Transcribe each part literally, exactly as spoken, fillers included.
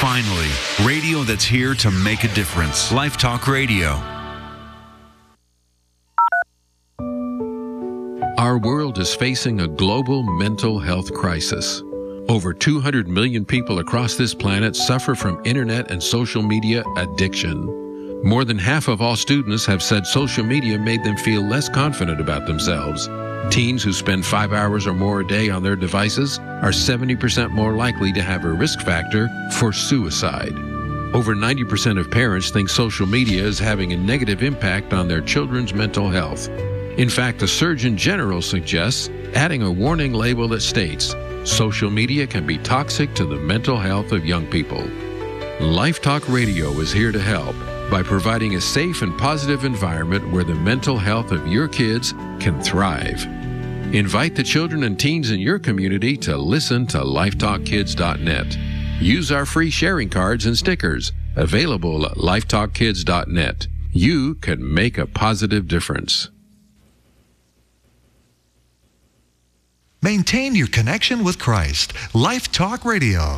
Finally, radio that's here to make a difference. Life Talk Radio. Our world is facing a global mental health crisis. Over two hundred million people across this planet suffer from internet and social media addiction. More than half of all students have said social media made them feel less confident about themselves. Teens who spend five hours or more a day on their devices are seventy percent more likely to have a risk factor for suicide. Over ninety percent of parents think social media is having a negative impact on their children's mental health. In fact, the Surgeon General suggests adding a warning label that states, social media can be toxic to the mental health of young people. Life Talk Radio is here to help by providing a safe and positive environment where the mental health of your kids can thrive. Invite the children and teens in your community to listen to life talk kids dot net. Use our free sharing cards and stickers available at life talk kids dot net. You can make a positive difference. Maintain your connection with Christ. Life Talk Radio.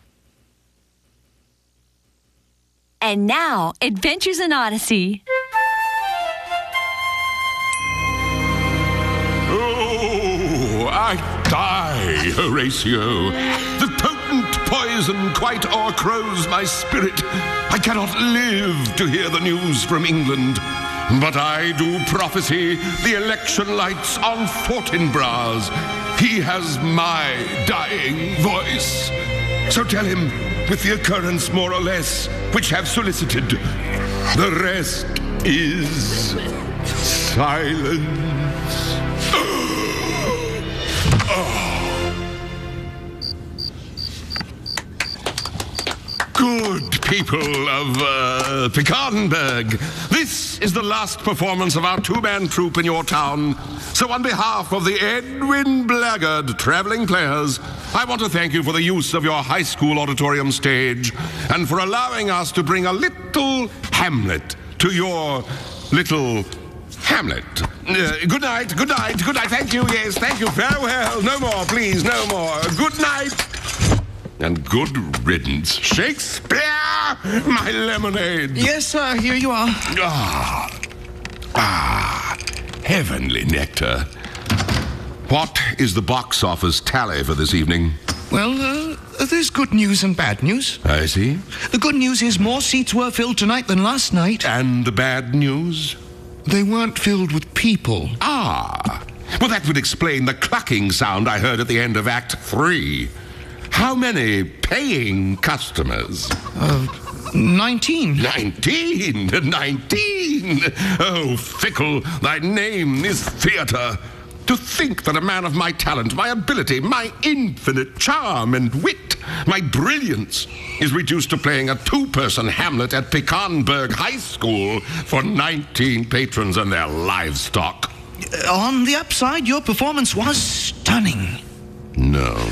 And now, Adventures in Odyssey. Oh, I die, Horatio. The potent poison quite o'ercrows my spirit. I cannot live to hear the news from England. But I do prophesy the election lights on Fortinbras. He has my dying voice. So tell him, with the occurrence more or less, which have solicited, the rest is silence. Oh. Good people of uh, Picardenberg, this is the last performance of our two-man troupe in your town. So on behalf of the Edwin Blackguard Traveling Players, I want to thank you for the use of your high school auditorium stage and for allowing us to bring a little Hamlet to your little Hamlet. Uh, good night, good night, good night. Thank you, yes, thank you. Farewell. No more, please, no more. Good night. And good riddance. Shakespeare, my lemonade. Yes, sir, here you are. Ah, ah, heavenly nectar. What is the box office tally for this evening? Well, uh, there's good news and bad news. I see. The good news is more seats were filled tonight than last night. And the bad news? They weren't filled with people. Ah, well, that would explain the clucking sound I heard at the end of Act Three. How many paying customers? Uh, nineteen. Nineteen! Nineteen! Oh, fickle, thy name is theatre. To think that a man of my talent, my ability, my infinite charm and wit, my brilliance, is reduced to playing a two-person Hamlet at Picardenberg High School for nineteen patrons and their livestock. Uh, on the upside, your performance was stunning. No.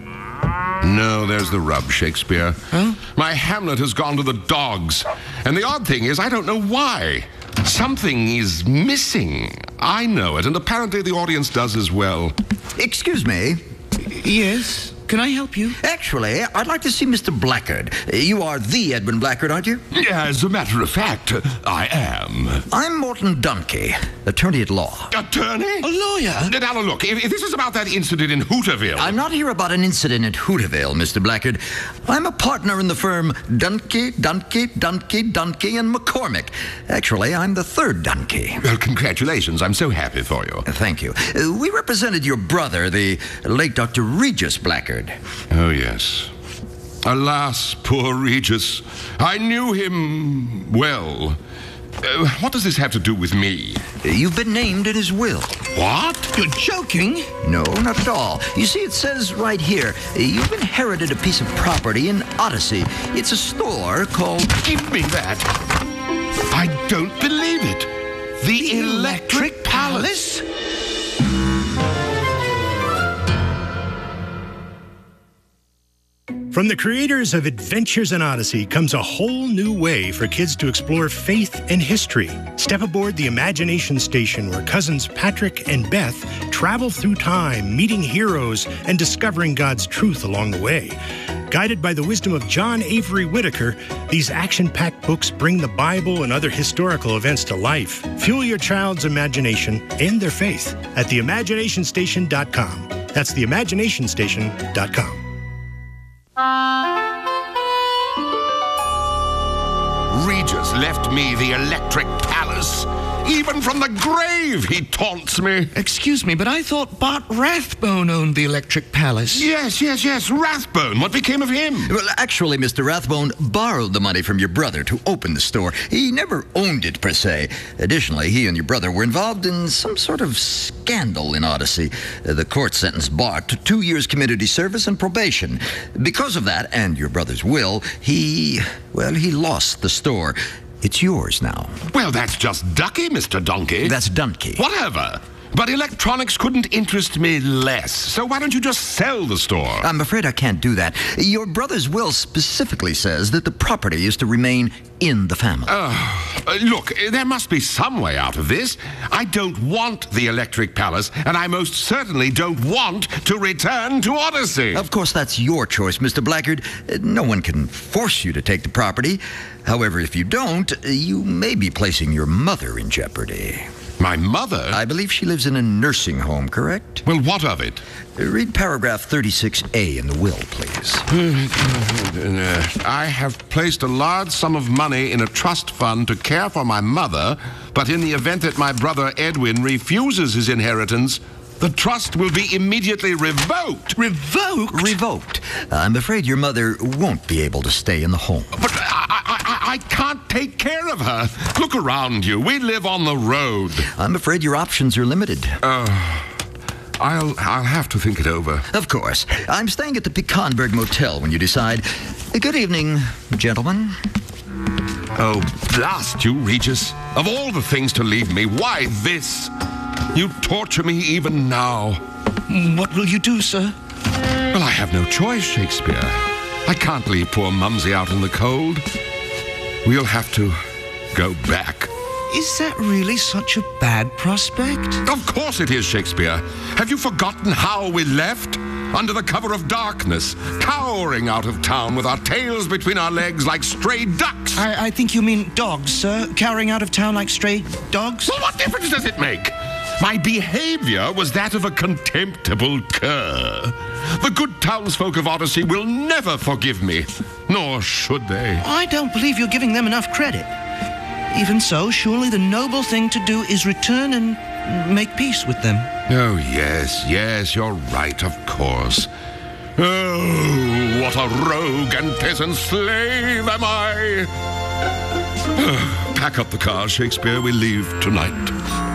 No, there's the rub, Shakespeare. Huh? My Hamlet has gone to the dogs. And the odd thing is, I don't know why. Something is missing. I know it, and apparently the audience does as well. Excuse me. Yes? Can I help you? Actually, I'd like to see Mister Blackguard. You are the Edwin Blackguard, aren't you? As a matter of fact, I am. I'm Morton Dunkey, attorney at law. Attorney? A lawyer? Now, look, if, if this is about that incident in Hooterville... I'm not here about an incident in Hooterville, Mister Blackguard. I'm a partner in the firm Dunkey, Dunkey, Dunkey, Dunkey, and McCormick. Actually, I'm the third Dunkey. Well, congratulations. I'm so happy for you. Uh, thank you. Uh, we represented your brother, the late Doctor Regis Blackguard. Oh, yes. Alas, poor Regis. I knew him well. Uh, what does this have to do with me? You've been named in his will. What? You're joking? No, not at all. You see, it says right here, you've inherited a piece of property in Odyssey. It's a store called... Give me that. I don't believe it. The, The Electric, Electric Palace? Palace? From the creators of Adventures in Odyssey comes a whole new way for kids to explore faith and history. Step aboard the Imagination Station where cousins Patrick and Beth travel through time, meeting heroes and discovering God's truth along the way. Guided by the wisdom of John Avery Whitaker, these action-packed books bring the Bible and other historical events to life. Fuel your child's imagination and their faith at the imagination station dot com. That's the imagination station dot com. Regis left me the Electric Palace. Even from the grave, he taunts me. Excuse me, but I thought Bart Rathbone owned the Electric Palace. Yes, yes, yes, Rathbone. What became of him? Well, actually, Mister Rathbone borrowed the money from your brother to open the store. He never owned it, per se. Additionally, he and your brother were involved in some sort of scandal in Odyssey. Uh, the court sentenced Bart to two years community service and probation. Because of that, and your brother's will, he, well, he lost the store. It's yours now. Well, that's just ducky, Mister Donkey. That's Dunkey. Whatever. But electronics couldn't interest me less. So why don't you just sell the store? I'm afraid I can't do that. Your brother's will specifically says that the property is to remain in the family. Uh, uh, look, there must be some way out of this. I don't want the Electric Palace, and I most certainly don't want to return to Odyssey. Of course, that's your choice, Mister Blackard. Uh, No one can force you to take the property. However, if you don't, uh, you may be placing your mother in jeopardy. My mother? I believe she lives in a nursing home, correct? Well, what of it? Uh, Read paragraph thirty-six A in the will, please. Uh, I have placed a large sum of money in a trust fund to care for my mother, but in the event that my brother Edwin refuses his inheritance, the trust will be immediately revoked. Revoked? Revoked. I'm afraid your mother won't be able to stay in the home. But I, I, I, I can't take care of her. Look around you. We live on the road. I'm afraid your options are limited. Uh, I'll, I'll have to think it over. Of course. I'm staying at the Pecanberg Motel when you decide. Good evening, gentlemen. Oh, blast you, Regis. Of all the things to leave me, why this? You torture me even now. What will you do, sir? Well, I have no choice, Shakespeare. I can't leave poor Mumsy out in the cold. We'll have to go back. Is that really such a bad prospect? Of course it is, Shakespeare. Have you forgotten how we left? Under the cover of darkness, cowering out of town with our tails between our legs like stray ducks. I, I think you mean dogs, sir. Cowering out of town like stray dogs? Well, what difference does it make? My behavior was that of a contemptible cur. The good townsfolk of Odyssey will never forgive me, nor should they. I don't believe you're giving them enough credit. Even so, surely the noble thing to do is return and make peace with them. Oh, yes, yes, you're right, of course. Oh, what a rogue and peasant slave am I! Pack up the car, Shakespeare. We leave tonight.